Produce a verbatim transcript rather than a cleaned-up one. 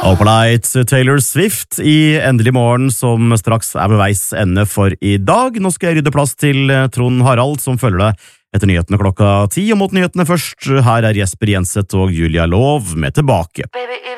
Opalite Taylor Swift i Endelig morgen, som straks er ved veis ende for i dag. Nå skal jeg rydde plass til Trond Harald, som følger deg etter nyhetene klokka ti, og mot nyhetene først. Her er Jesper Jenseth og Julia Lov med Tilbake.